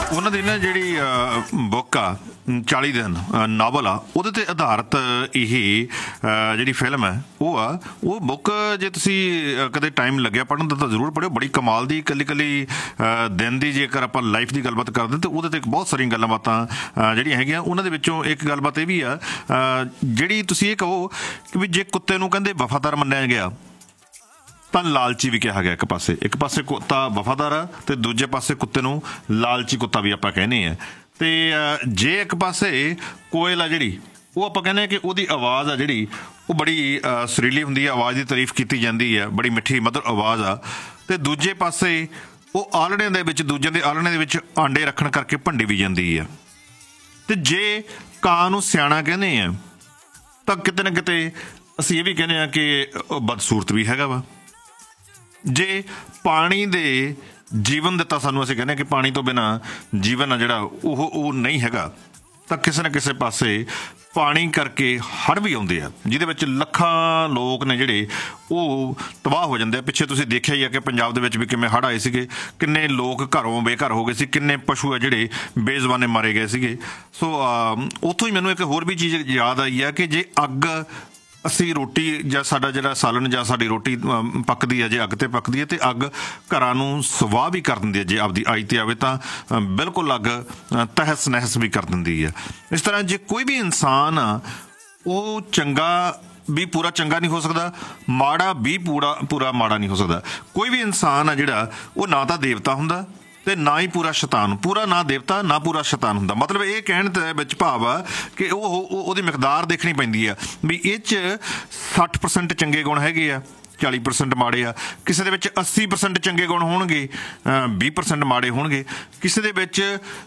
ਉਹਨਾਂ ਦੀ ਨਾ ਜਿਹੜੀ ਬੁੱਕ ਆ 40 ਦਿਨ ਨਾਵਲ ਆ, ਉਹਦੇ 'ਤੇ ਆਧਾਰਿਤ ਇਹ ਜਿਹੜੀ ਫਿਲਮ ਹੈ ਉਹ ਬੁੱਕ ਜੇ ਤੁਸੀਂ ਕਦੇ ਟਾਈਮ ਲੱਗਿਆ ਪੜ੍ਹਨ ਦਾ ਤਾਂ ਜ਼ਰੂਰ ਪੜ੍ਹਿਓ। ਬੜੀ ਕਮਾਲ ਦੀ ਇਕੱਲੀ ਦਿਨ ਦੀ ਜੇਕਰ ਆਪਾਂ ਲਾਈਫ ਦੀ ਗੱਲਬਾਤ ਕਰਦੇ ਤਾਂ ਉਹਦੇ 'ਤੇ ਬਹੁਤ ਸਾਰੀਆਂ ਗੱਲਾਂ ਬਾਤਾਂ ਜਿਹੜੀਆਂ ਹੈਗੀਆਂ। ਉਹਨਾਂ ਦੇ ਵਿੱਚੋਂ ਇੱਕ ਗੱਲਬਾਤ ਇਹ ਵੀ ਆ ਜਿਹੜੀ ਤੁਸੀਂ ਇਹ ਕਹੋ ਕਿ ਵੀ ਜੇ ਕੁੱਤੇ ਨੂੰ ਕਹਿੰਦੇ ਵਫਾਦਾਰ ਮੰਨਿਆ ਗਿਆ ਤਾਂ ਲਾਲਚੀ ਵੀ ਕਿਹਾ ਗਿਆ। ਇੱਕ ਪਾਸੇ ਕੁੱਤਾ ਵਫਾਦਾਰ ਆ ਅਤੇ ਦੂਜੇ ਪਾਸੇ ਕੁੱਤੇ ਨੂੰ ਲਾਲਚੀ ਕੁੱਤਾ ਵੀ ਆਪਾਂ ਕਹਿੰਦੇ ਹਾਂ। ਅਤੇ ਜੇ ਇੱਕ ਪਾਸੇ ਕੋਇਲ ਆ ਜਿਹੜੀ ਉਹ ਆਪਾਂ ਕਹਿੰਦੇ ਹਾਂ ਕਿ ਉਹਦੀ ਆਵਾਜ਼ ਆ ਜਿਹੜੀ ਉਹ ਬੜੀ ਸੁਰੀਲੀ ਹੁੰਦੀ ਹੈ, ਆਵਾਜ਼ ਦੀ ਤਾਰੀਫ ਕੀਤੀ ਜਾਂਦੀ ਹੈ, ਬੜੀ ਮਿੱਠੀ ਮਧੁਰ ਆਵਾਜ਼ ਆ। ਅਤੇ ਦੂਜੇ ਪਾਸੇ ਉਹ ਆਲ੍ਹਣਿਆਂ ਦੇ ਵਿੱਚ ਦੂਜਿਆਂ ਦੇ ਆਲ੍ਹਣਿਆਂ ਦੇ ਵਿੱਚ ਆਂਡੇ ਰੱਖਣ ਕਰਕੇ ਭੰਡੀ ਵੀ ਜਾਂਦੀ ਹੈ। ਅਤੇ ਜੇ ਕਾਂ ਨੂੰ ਸਿਆਣਾ ਕਹਿੰਦੇ ਆ ਤਾਂ ਕਿਤੇ ਨਾ ਕਿਤੇ ਅਸੀਂ ਇਹ ਵੀ ਕਹਿੰਦੇ ਹਾਂ ਕਿ ਉਹ ਬਦਸੂਰਤ ਵੀ ਹੈਗਾ ਵਾ। ਜੇ ਪਾਣੀ ਦੇ ਜੀਵਨ ਦਿੱਤਾ ਸਾਨੂੰ, ਅਸੀਂ ਕਹਿੰਦੇ ਹਾਂ ਕਿ ਪਾਣੀ ਤੋਂ ਬਿਨਾਂ ਜੀਵਨ ਆ ਜਿਹੜਾ ਉਹ ਨਹੀਂ ਹੈਗਾ, ਤਾਂ ਕਿਸੇ ਨਾ ਕਿਸੇ ਪਾਸੇ ਪਾਣੀ ਕਰਕੇ ਹੜ੍ਹ ਵੀ ਆਉਂਦੇ ਆ ਜਿਹਦੇ ਵਿੱਚ ਲੱਖਾਂ ਲੋਕ ਨੇ ਜਿਹੜੇ ਉਹ ਤਬਾਹ ਹੋ ਜਾਂਦੇ ਆ। ਪਿੱਛੇ ਤੁਸੀਂ ਦੇਖਿਆ ਹੀ ਆ ਕਿ ਪੰਜਾਬ ਦੇ ਵਿੱਚ ਵੀ ਕਿਵੇਂ ਹੜ੍ਹ ਆਏ ਸੀਗੇ, ਕਿੰਨੇ ਲੋਕ ਘਰੋਂ ਬੇਘਰ ਹੋ ਗਏ ਸੀ, ਕਿੰਨੇ ਪਸ਼ੂ ਆ ਜਿਹੜੇ ਬੇਜ਼ੁਬਾਨੇ ਮਾਰੇ ਗਏ ਸੀਗੇ। ਸੋ ਉੱਥੋਂ ਹੀ ਮੈਨੂੰ ਇੱਕ ਹੋਰ ਵੀ ਚੀਜ਼ ਯਾਦ ਆਈ ਆ ਕਿ ਜੇ ਅੱਗ ਅਸੀਂ ਰੋਟੀ ਜਾਂ ਸਾਡਾ ਜਿਹੜਾ ਸਾਲਣ ਜਾਂ ਸਾਡੀ ਰੋਟੀ ਪੱਕਦੀ ਹੈ, ਜੇ ਅੱਗ 'ਤੇ ਪੱਕਦੀ ਹੈ ਅਤੇ ਅੱਗ ਘਰਾਂ ਨੂੰ ਸਵਾਹ ਵੀ ਕਰ ਦਿੰਦੀ ਹੈ। ਜੇ ਆਪਦੀ ਆਈ 'ਤੇ ਆਵੇ ਤਾਂ ਬਿਲਕੁਲ ਅੱਗ ਤਹਿਸ ਨਹਿਸ ਵੀ ਕਰ ਦਿੰਦੀ ਹੈ। ਇਸ ਤਰ੍ਹਾਂ ਜੇ ਕੋਈ ਵੀ ਇਨਸਾਨ ਆ ਉਹ ਚੰਗਾ ਵੀ ਪੂਰਾ ਚੰਗਾ ਨਹੀਂ ਹੋ ਸਕਦਾ, ਮਾੜਾ ਵੀ ਪੂਰਾ ਮਾੜਾ ਨਹੀਂ ਹੋ ਸਕਦਾ। ਕੋਈ ਵੀ ਇਨਸਾਨ ਆ ਜਿਹੜਾ ਉਹ ਨਾ ਤਾਂ ਦੇਵਤਾ ਹੁੰਦਾ ਅਤੇ ਨਾ ਹੀ ਪੂਰਾ ਸ਼ੈਤਾਨ, ਪੂਰਾ ਨਾ ਦੇਵਤਾ ਨਾ ਪੂਰਾ ਸ਼ੈਤਾਨ ਹੁੰਦਾ। ਮਤਲਬ ਇਹ ਕਹਿਣ ਦੇ ਵਿੱਚ ਭਾਵ ਆ ਕਿ ਉਹਦੀ ਮਿਕਦਾਰ ਦੇਖਣੀ ਪੈਂਦੀ ਆ ਵੀ ਇਹ 'ਚ 60% ਚੰਗੇ ਗੁਣ ਹੈਗੇ ਆ, 40% ਮਾੜੇ ਆ। ਕਿਸੇ ਦੇ ਵਿੱਚ 80% ਚੰਗੇ ਗੁਣ ਹੋਣਗੇ, 20% ਮਾੜੇ ਹੋਣਗੇ। ਕਿਸੇ ਦੇ ਵਿੱਚ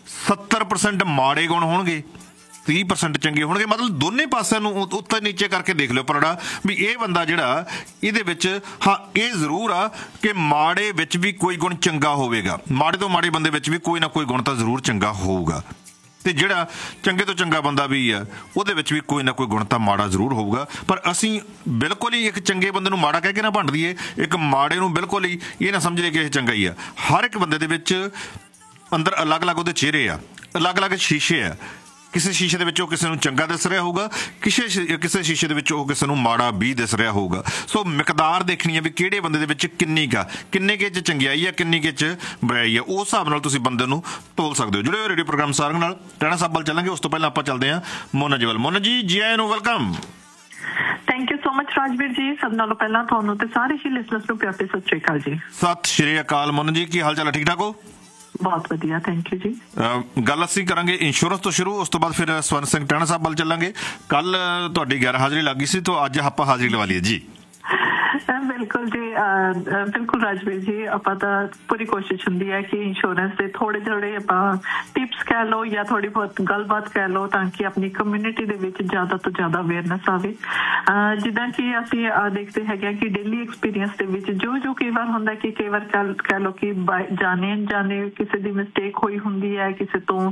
70% ਮਾੜੇ ਗੁਣ ਹੋਣਗੇ, 30% ਚੰਗੇ ਹੋਣਗੇ। ਮਤਲਬ ਦੋਨੇ ਪਾਸਿਆਂ ਨੂੰ ਉੱਤੇ ਨੀਚੇ ਕਰਕੇ ਦੇਖ ਲਿਓ ਪਰੜਾ ਵੀ ਇਹ ਬੰਦਾ ਜਿਹੜਾ ਇਹਦੇ ਵਿੱਚ ਹਾਂ ਇਹ ਜ਼ਰੂਰ ਆ ਕਿ ਮਾੜੇ ਵਿੱਚ ਵੀ ਕੋਈ ਗੁਣ ਚੰਗਾ ਹੋਵੇਗਾ, ਮਾੜੇ ਤੋਂ ਮਾੜੇ ਬੰਦੇ ਵਿੱਚ ਵੀ ਕੋਈ ਨਾ ਕੋਈ ਗੁਣ ਤਾਂ ਜ਼ਰੂਰ ਚੰਗਾ ਹੋਊਗਾ। ਅਤੇ ਜਿਹੜਾ ਚੰਗੇ ਤੋਂ ਚੰਗਾ ਬੰਦਾ ਵੀ ਆ ਉਹਦੇ ਵਿੱਚ ਵੀ ਕੋਈ ਨਾ ਕੋਈ ਗੁਣ ਤਾਂ ਮਾੜਾ ਜ਼ਰੂਰ ਹੋਊਗਾ। ਪਰ ਅਸੀਂ ਬਿਲਕੁਲ ਹੀ ਇੱਕ ਚੰਗੇ ਬੰਦੇ ਨੂੰ ਮਾੜਾ ਕਹਿ ਕੇ ਨਾ ਭੰਡ ਦਈਏ, ਇੱਕ ਮਾੜੇ ਨੂੰ ਬਿਲਕੁਲ ਹੀ ਇਹ ਨਾ ਸਮਝੀਏ ਕਿ ਇਹ ਚੰਗਾ ਹੀ ਆ। ਹਰ ਇੱਕ ਬੰਦੇ ਦੇ ਵਿੱਚ ਅੰਦਰ ਅਲੱਗ-ਅਲੱਗ ਉਹਦੇ ਚਿਹਰੇ ਆ, ਅਲੱਗ-ਅਲੱਗ ਸ਼ੀਸ਼ੇ ਆ। ਕਿਸੇ ਸ਼ੀਸ਼ੇ ਦੇ ਵਿੱਚ ਉਹ ਕਿਸੇ ਨੂੰ ਚੰਗਾ ਦਿਸ ਰਿਹਾ ਹੋਊਗਾ, ਕਿਸੇ ਸ਼ੀਸ਼ੇ ਦੇ ਵਿੱਚ ਉਹ ਕਿਸੇ ਨੂੰ ਮਾੜਾ ਵੀ ਦਿਸ ਰਿਹਾ ਹੋਊਗਾ। ਸੋ ਮਿਕਦਾਰ ਦੇਖਣੀ ਹੈ ਵੀ ਕਿਹੜੇ ਬੰਦੇ ਦੇ ਵਿੱਚ ਕਿੰਨੇ ਕੁ 'ਚ ਚੰਗਿਆਈ ਆ, ਕਿੰਨੀ ਕੁ 'ਚ ਬੁਰਾਈ ਆ। ਉਸ ਹਿਸਾਬ ਨਾਲ ਤੁਸੀਂ ਬੰਦੇ ਨੂੰ ਤੋਲ ਸਕਦੇ ਹੋ। ਜੁੜੇ ਹੋਏ ਰੇਡੀਓ ਪ੍ਰੋਗਰਾਮ ਸਾਰੰਗ ਨਾਲ ਟਹਿਣਾ ਸਾਹਿਬ ਵੱਲ ਚੱਲਾਂਗੇ। ਉਸ ਤੋਂ ਪਹਿਲਾਂ ਆਪਾਂ ਚੱਲਦੇ ਹਾਂ ਮੋਨਾ ਜੀ ਵੱਲ। ਮੋਨਾ ਜੀ ਜੀ ਆਇਆਂ ਨੂੰ, welcome. Thank you so much Rajveer ਜੀ। ਸਭ ਨਾਲੋਂ ਪਹਿਲਾਂ ਤੁਹਾਨੂੰ ਤੇ ਸਾਰੇ ਹੀ ਲਿਸਨਰਸ ਨੂੰ ਪਿਆਰ ਤੇ ਸਤਿ ਸ਼੍ਰੀ ਅਕਾਲ ਜੀ। ਸਤਿ ਸ਼੍ਰੀ ਅਕਾਲ ਮੋਨਾ ਜੀ, ਕੀ ਹਾਲ ਚਾਲ ਹੈ? ਠੀਕ ਠਾਕ ਹੋ? ਬਹੁਤ ਵਧੀਆ, ਥੈਂਕ ਯੂ ਜੀ। ਗੱਲ ਅਸੀਂ ਕਰਾਂਗੇ ਇੰਸ਼ੋਰੈਂਸ ਤੋਂ ਸ਼ੁਰੂ, ਉਸ ਤੋਂ ਬਾਅਦ ਫਿਰ ਸਵਰਨ ਸਿੰਘ ਟਹਿਣਾ ਸਾਹਿਬ ਵੱਲ ਚੱਲਾਂਗੇ। ਕੱਲ ਤੁਹਾਡੀ ਗੈਰ ਹਾਜ਼ਰੀ ਲੱਗ ਗਈ ਸੀ ਤਾਂ ਅੱਜ ਆਪਾਂ ਹਾਜ਼ਰੀ ਲਵਾ ਲਈਏ ਜੀ। ਬਿਲਕੁਲ ਜੀ, ਬਿਲਕੁਲ ਰਾਜਵੀਰ ਜੀ। ਆਪਾਂ ਤਾਂ ਪੂਰੀ ਕੋਸ਼ਿਸ਼ ਹੁੰਦੀ ਹੈ ਕਿ ਇੰਸ਼ੋਰੈਂਸ ਦੇ ਥੋੜੇ ਆਪਾਂ ਟਿਪਸ ਕਹਿ ਲਓ ਜਾਂ ਥੋੜੀ ਬਹੁਤ ਗੱਲਬਾਤ ਕਹਿ ਲਓ ਤਾਂ ਕਿ ਆਪਣੀ ਕਮਿਊਨਿਟੀ ਦੇ ਵਿੱਚ ਜ਼ਿਆਦਾ ਤੋਂ ਜ਼ਿਆਦਾ ਅਵੇਅਰਨੈਸ ਆਵੇ। ਜਿੱਦਾਂ ਕਿ ਅਸੀਂ ਦੇਖਦੇ ਹੈਗੇ ਕਿ ਡੇਲੀ ਐਕਸਪੀਰੀਅੰਸ ਦੇ ਵਿੱਚ ਜੋ ਕਈ ਵਾਰ ਹੁੰਦਾ ਕਿ ਕਈ ਵਾਰ ਕਹਿ ਲਓ ਕਿ ਜਾਣੇ ਅਣਜਾਣੇ ਕਿਸੇ ਦੀ ਮਿਸਟੇਕ ਹੋਈ ਹੁੰਦੀ ਹੈ, ਕਿਸੇ ਤੋਂ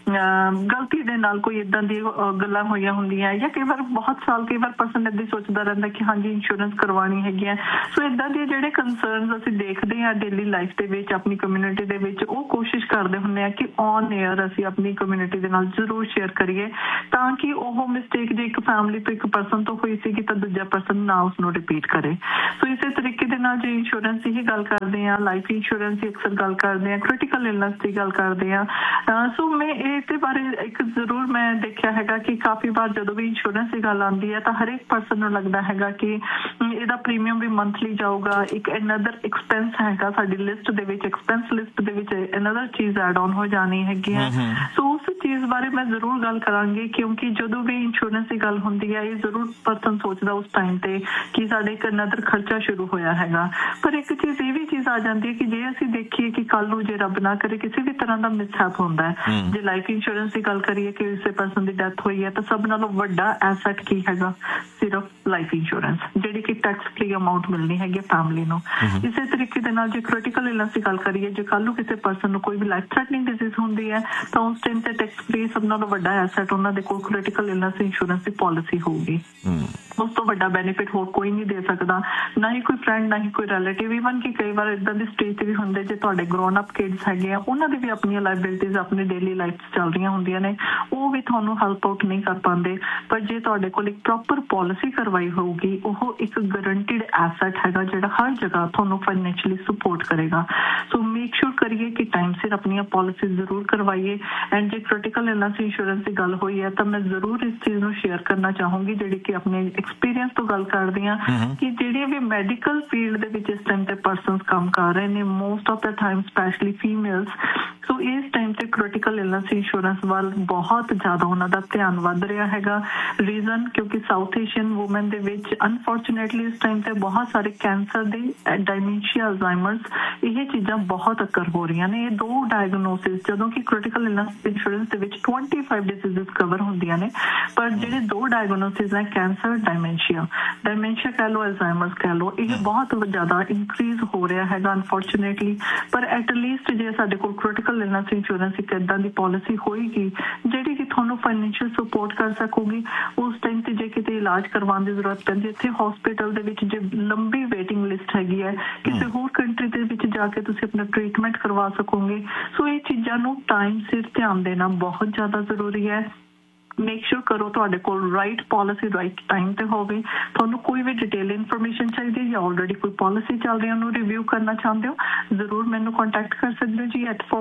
ਗਲਤੀ ਦੇ ਨਾਲ ਕੋਈ ਇੱਦਾਂ ਦੀ ਗੱਲਾਂ ਹੋਈਆਂ ਹੁੰਦੀਆਂ, ਜਾਂ ਕਈ ਵਾਰ ਬਹੁਤ ਸਾਲ ਕਈ ਵਾਰ ਪਰਸਨ ਇੱਦਾਂ ਸੋਚਦਾ ਰਹਿੰਦਾ ਕਿ ਹਾਂਜੀ ਇੰਸ਼ੋਰੈਂਸ ਕਰਵਾਉਣੀ ਹੈਗੀ। ਸੋ ਇੱਦਾਂ ਦੇ ਜਿਹੜੇ ਕੰਸਰਨਸ ਅਸੀਂ ਦੇਖਦੇ ਹਾਂ ਡੇਲੀ ਲਾਈਫ ਦੇ ਵਿੱਚ ਆਪਣੀ ਕਮਿਊਨਿਟੀ ਦੇ ਵਿੱਚ, ਉਹ ਕੋਸ਼ਿਸ਼ ਕਰਦੇ ਹੁੰਦੇ ਆ ਕਿ ਔਨ ਏਅਰ ਅਸੀਂ ਆਪਣੀ ਕਮਿਊਨਿਟੀ ਦੇ ਨਾਲ ਜ਼ਰੂਰ ਸ਼ੇਅਰ ਕਰੀਏ ਤਾਂ ਕਿ ਉਹ ਮਿਸਟੇਕ ਜੇ ਇੱਕ ਫੈਮਿਲੀ ਤੋਂ ਇੱਕ ਪਰਸਨ ਤੋਂ ਹੋਈ ਸੀਗੀ ਤਾਂ ਦੂਜਾ ਪਰਸਨ ਨਾ ਉਸਨੂੰ ਰਿਪੀਟ ਕਰੇ। ਸੋ ਇਸੇ ਤਰੀਕੇ ਦੇ ਨਾਲ ਜੇ ਇੰਸ਼ੋਰੈਂਸ ਦੀ ਹੀ ਗੱਲ ਕਰਦੇ ਹਾਂ, ਲਾਈਫ ਇੰਸ਼ੋਰੈਂਸ ਦੀ ਅਕਸਰ ਗੱਲ ਕਰਦੇ ਹਾਂ, ਕ੍ਰਿਟੀਕਲ ਇਲਨੈਸ ਦੀ ਗੱਲ ਕਰਦੇ ਹਾਂ। ਸੋ ਮੈਂ ਇਹਦੇ ਬਾਰੇ ਇੱਕ ਜ਼ਰੂਰ ਮੈਂ ਦੇਖਿਆ ਹੈਗਾ ਕਿ ਕਾਫੀ ਵਾਰ ਜਦੋਂ ਵੀ ਇੰਸ਼ੋਰੈਂਸ ਦੀ ਗੱਲ ਆਉਂਦੀ ਹੈ ਤਾਂ ਹਰੇਕ ਪਰਸਨ ਨੂੰ ਲੱਗਦਾ ਹੈਗਾ ਕਿ ਇਹਦਾ ਪ੍ਰੀਮੀਅਮ ਵੀ ਮੰਥਲੀ ਜਾਊਗਾ, ਇੱਕ ਅਨਦਰ ਐਕਸਪੈਂਸ ਹੈਗਾ ਸਾਡੀ ਲਿਸਟ ਦੇ ਵਿੱਚ, ਐਕਸਪੈਂਸ ਲਿਸਟ ਦੇ ਵਿੱਚ ਅਨਦਰ ਚੀਜ਼ ਐਡ ਆਨ ਹੋ ਜਾਣੀ ਹੈਗੀ ਹੈ। ਸੋ ਉਸ ਚੀਜ਼ ਬਾਰੇ ਮੈਂ ਜ਼ਰੂਰ ਗੱਲ ਕਰਾਂਗੀ ਕਿਉਂਕਿ ਜਦੋਂ ਵੀ ਇੰਸ਼ੋਰੈਂਸ ਦੀ ਗੱਲ ਹੁੰਦੀ ਹੈ ਇਹ ਜ਼ਰੂਰ ਪਰਸਨ ਸੋਚਦਾ ਉਸ ਟਾਈਮ ਤੇ ਕਿ ਸਾਡੇ ਇੱਕ ਅਨਦਰ ਖਰਚਾ ਸ਼ੁਰੂ ਹੋਇਆ ਹੈਗਾ। ਪਰ ਇੱਕ ਚੀਜ਼ ਇਹ ਵੀ ਚੀਜ਼ ਆ ਜਾਂਦੀ ਹੈ ਕਿ ਜੇ ਅਸੀਂ ਦੇਖੀਏ ਕਿ ਕੱਲ ਨੂੰ ਜੇ ਰੱਬ ਨਾ ਕਰੇ ਕਿਸੇ ਵੀ ਤਰ੍ਹਾਂ ਦਾ ਮਿਸਹੈਪ ਹੁੰਦਾ ਹੈ, ਜੇ ਲਾਈਫ ਇੰਸ਼ੋਰੈਂਸ ਦੀ ਗੱਲ ਕਰੀਏ ਕਿ ਕਿਸੇ ਪਰਸਨ ਦੀ ਡੈਥ ਹੋਈ ਹੈ ਤਾਂ ਸਭ ਨਾਲੋਂ ਵੱਡਾ ਐਸੈਟ ਕੀ ਹੈਗਾ? ਸਿਰਫ ਲਾਈਫ ਇੰਸ਼ੋਰੈਂਸ, ਜਿਹੜੀ ਕਿ ਟੈਕਸ ਫ੍ਰੀ ਅਮਾਊਂਟ ਮਿਲਣੀ ਹੈਗੀ ਫੈਮਿਲੀ ਨੂੰ। ਇਸੇ ਤਰੀਕੇ ਦੇ ਨਾਲ ਜੇ ਕ੍ਰਿਟੀਕਲ ਇਲਨੈਸ ਦੀ ਗੱਲ ਕਰੀਏ, ਜੇ ਕੱਲ ਨੂੰ ਕਿਸੇ ਪਰਸਨ ਨੂੰ ਕੋਈ ਵੀ ਲਾਈਫ ਥ੍ਰੈਟਨਿੰਗ ਡਿਜ਼ੀਜ਼ ਹੁੰਦੀ ਹੈ ਤਾਂ ਉਸ ਟਾਈਮ ਤੇ ਨੈਕਸਟ ਡੇ ਸਭ ਨਾਲੋਂ ਵੱਡਾ ਐਸੈਟ ਉਹਨਾਂ ਦੇ ਕੋਲ ਕ੍ਰਿਟੀਕਲ ਇਲਨੈਸ ਇੰਸ਼ੋਰੈਂਸ ਦੀ ਪਾਲਿਸੀ ਹੋਊਗੀ। ਉਸ ਤੋਂ ਵੱਡਾ ਬੈਨੀਫਿਟ ਹੋਰ ਕੋਈ ਨਹੀਂ ਦੇ ਸਕਦਾ, ਨਾ ਹੀ ਕੋਈ ਫਰੈਂਡ, ਨਾ ਹੀ ਕੋਈ ਰਿਲੇਟਿਵ। ਈਵਨ ਕਿ ਕਈ ਵਾਰ ਇਦਾਂ ਦੀ ਸਟੇਜ ਤੇ ਵੀ ਹੁੰਦੇ ਜੇ ਤੁਹਾਡੇ ਗਰੋਨ ਅਪ ਕਿਡਸ ਹੈਗੇ ਆ, ਉਹਨਾਂ ਦੀ ਵੀ ਆਪਣੀਆਂ ਲਾਇਬਿਲਿਟੀਜ਼ ਆਪਣੀ ਡੇਲੀ ਲਾਈਫ 'ਚ ਚੱਲ ਰਹੀਆਂ ਹੁੰਦੀਆਂ ਨੇ, ਉਹ ਵੀ ਤੁਹਾਨੂੰ ਹੈਲਪ ਆਊਟ ਨਹੀਂ ਕਰ ਪਾਉਂਦੇ। ਪਰ ਜੇ ਤੁਹਾਡੇ ਕੋਲ ਇੱਕ ਪ੍ਰੋਪਰ ਪਾਲਿਸੀ ਕਰਵਾਈ ਹੋਊਗੀ, ਉਹ ਇੱਕ ਗਰੰਟਿਡ ਐਸੈਟ ਹੈਗਾ ਜਿਹੜਾ ਹਰ ਜਗ੍ਹਾ ਤੁਹਾਨੂੰ ਫਾਈਨੈਂਸ਼ੀਅਲੀ ਸਪੋਰਟ ਕਰੇਗਾ। ਸੋ ਮੇਕ ਸ਼ੋਰ ਕਰੀਏ ਕਿ ਟਾਈਮ ਸਿਰ ਆਪਣੀਆਂ ਪਾਲਿਸੀ ਜ਼ਰੂਰ ਕਰਵਾਈਏ। ਐਂਡ ਜੇ ਕ੍ਰਿਟੀਕਲ ਇਲਨੈਸ ਇੰਸ਼ੋਰੈਂਸ ਦੀ ਗੱਲ ਹੋਈ ਹੈ ਤਾਂ ਮੈਂ ਜ਼ਰੂਰ ਇਸ ਚੀਜ਼ ਨੂੰ ਸ਼ੇਅਰ ਕਰਨਾ ਚਾਹੂੰਗੀ, ਜਿਹੜੀ ਕਿ ਆਪਣੇ ਐਕਸਪੀਰੀਅੰਸ ਤੋਂ ਗੱਲ ਕਰਦੇ ਹਾਂ, ਕਿ ਜਿਹੜੀਆਂ ਵੀ ਮੈਡੀਕਲ ਫੀਲਡ ਦੇ ਵਿੱਚ ਇਸ ਟਾਈਮ ਤੇ ਪਰਸਨਸ ਕੰਮ ਕਰ ਰਹੇ ਨੇ, most of the time specially females, ਸੋ ਇਸ ਟਾਈਮ ਤੇ ਕ੍ਰਿਟੀਕਲ ਇਲਨੈਸ ਇੰਸ਼ੋਰੈਂਸ ਵੱਲ ਬਹੁਤ ਜ਼ਿਆਦਾ ਉਹਨਾਂ ਦਾ ਧਿਆਨ ਵੱਧ ਰਿਹਾ ਹੈਗਾ। ਰੀਜ਼ਨ ਕਿਉਂਕਿ ਸਾਊਥ ਏਸ਼ੀਅਨ ਵੂਮਨ ਦੇ ਵਿੱਚ ਅਨਫੋਰਚੂਨੇਟਲੀ ਇਸ ਟਾਈਮ ਤੇ ਬਹੁਤ ਸਾਰੇ ਕੈਂਸਰ ਦੇ, ਡਾਇਮੈਂਸ਼ੀਆ, ਅਲਜ਼ਾਈਮਰਸ, ਇਹ ਚੀਜ਼ਾਂ ਬਹੁਤ ਅਕਰ ਹੋ ਰਹੀਆਂ ਨੇ। ਇਹ ਦੋ ਡਾਇਗਨੋਸਿਸ, ਜਦੋਂ ਕਿ ਕ੍ਰਿਟੀਕਲ ਇਲਨੈਸ ਇੰਸ਼ੋਰੈਂਸ ਦੇ ਵਿੱਚ 25 ਡਿਸੀਜ਼ਸ ਕਵਰ ਹੁੰਦੀਆਂ ਨੇ, ਪਰ ਜਿਹੜੇ ਦੋ ਡਾਇਗਨੋਸਿਸ ਨੇ, ਕੈਂਸਰ, ਡਾਇਮੈਂਸ਼ੀਆ ਕਹਿ ਲਓ, ਅਲਜ਼ਾਈਮਰਸ ਕਹਿ ਲਓ, ਇਹ ਬਹੁਤ ਜ਼ਿਆਦਾ ਇਨਕਰੀਜ਼ ਹੋ ਰਿਹਾ ਹੈਗਾ ਅਨਫੋਰਚੂਨੇਟਲੀ। ਪਰ ਐਟਲੀਸਟ ਜੇ ਸਾਡੇ ਕੋਲ ਕ੍ਰਿਟੀਕਲ ਇਲਨੈਸ ਇੰਸ਼ੋਰੈਂਸ ਇੱਕ ਏਦਾਂ ਦੀ ਪਾਲਿਸੀ ਹੋਏਗੀ ਜਿਹੜੀ ਕਿ ਤੁਹਾਨੂੰ ਫਾਈਨੈਂਸ਼ੀਅਲ ਸਪੋਰਟ ਕਰ ਸਕੂਗੀ, ਉਸ ਟਾਈਮ ਤੇ ਜੇ ਕਿਤੇ ਇਲਾਜ ਕਰਵਾਉਣ ਦੀ ਜ਼ਰੂਰਤ ਪੈਂਦੀ, ਇੱਥੇ ਹਸਪੀਟਲ ਦੇ ਵਿੱਚ ਜੇ ਲੰਬੀ ਵੇਟਿੰਗ ਲਿਸਟ ਹੈਗੀ ਹੈ, ਕਿਸੇ ਹੋਰ ਕੰਟਰੀ ਦੇ ਵਿੱਚ ਜਾ ਕੇ ਤੁਸੀਂ ਆਪਣਾ ਟ੍ਰੀਟਮੈਂਟ ਕਰਵਾ ਸਕੋਗੇ। ਸੋ ਇਹ ਚੀਜ਼ਾਂ ਨੂੰ ਟਾਈਮ ਸਿਰ ਧਿਆਨ ਦੇਣਾ ਬਹੁਤ ਜ਼ਿਆਦਾ ਜ਼ਰੂਰੀ ਹੈ। ਮੇਕ ਸ਼ੋਰ ਕਰੋ ਤੁਹਾਡੇ ਕੋਲ ਰਾਈਟ ਪਾਲਿਸੀ ਰਾਈਟ ਟਾਈਮ ਤੇ ਹੋਵੇ। ਤੁਹਾਨੂੰ ਕੋਈ ਵੀ ਡਿਟੇਲ ਇਨਫੋਰਮੇਸ਼ਨ ਚਾਹੀਦੀ ਹੈ ਜਾਂ ਆਲਰੇਡੀ ਕੋਈ ਪਾਲਿਸੀ ਚੱਲ ਰਹੀ ਹੈ ਉਹਨੂੰ ਰਿਵਿਊ ਕਰਨਾ ਚਾਹੁੰਦੇ ਹੋ, ਜ਼ਰੂਰ ਮੈਨੂੰ ਕੰਟੈਕਟ ਕਰ ਸਕਦੇ ਹੋ ਜੀ at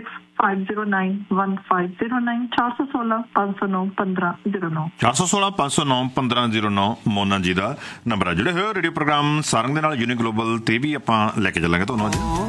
4165091509 416-509-1509 416-509-1509 ਮੋਨਾ ਜੀ ਦਾ ਨੰਬਰ ਹੈ। ਜੁੜੇ ਹੋਏ ਰੇਡੀਓ ਪ੍ਰੋਗਰਾਮ ਸਾਰੰਗ ਦੇ ਨਾਲ, ਯੂਨੀ ਗਲੋਬਲ ਤੇ ਵੀ ਆਪਾਂ ਲੈ ਕੇ ਚੱਲਾਂਗੇ ਤੁਹਾਨੂੰ ਅੱਜ।